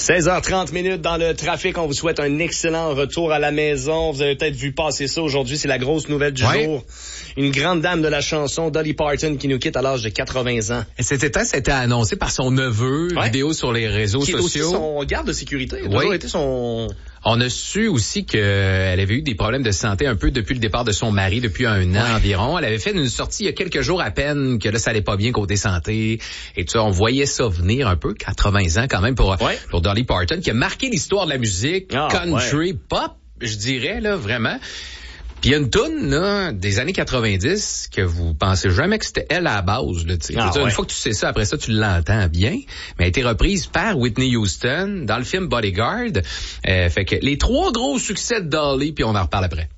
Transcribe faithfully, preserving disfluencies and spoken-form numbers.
seize heures trente minutes dans le trafic. On vous souhaite un excellent retour à la maison. Vous avez peut-être vu passer ça aujourd'hui. C'est la grosse nouvelle du ouais. jour. Une grande dame de la chanson, Dolly Parton, qui nous quitte à l'âge de quatre-vingts ans. Et cet état, c'était annoncé par son neveu, ouais. vidéo sur les réseaux qui sociaux. Qui est aussi son garde de sécurité. Il a toujours été son... On a su aussi qu'elle avait eu des problèmes de santé un peu depuis le départ de son mari, depuis un an ouais. environ. Elle avait fait une sortie il y a quelques jours à peine, que là, ça allait pas bien côté santé. Et tout ça, on voyait ça venir un peu, quatre-vingts ans quand même pour, ouais. pour Dolly Parton, qui a marqué l'histoire de la musique, oh, country, ouais. pop, je dirais, là, vraiment. Puis il y a une toune, là, des années quatre-vingt-dix, que vous pensez jamais que c'était elle à la base, là, tu sais. Ah, ouais. Une fois que tu sais ça, après ça, tu l'entends bien. Mais elle a été reprise par Whitney Houston dans le film Bodyguard. Euh, fait que les trois gros succès de Dolly, puis on en reparle après.